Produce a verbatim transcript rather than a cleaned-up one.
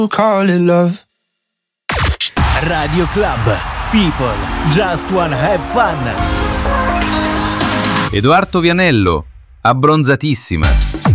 call it love. Radio Club. People just wanna have fun. Edoardo Vianello, abbronzatissima.